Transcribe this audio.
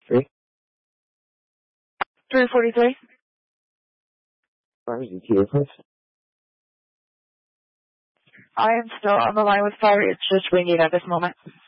3? 343. Fire ETA, please. I am still on the line with fire. It's just ringing at this moment.